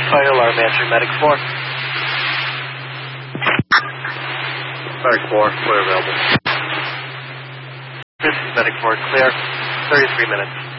Fire alarm answering Medic 4. Medic 4, clear available. This is Medic 4, clear. 33 minutes.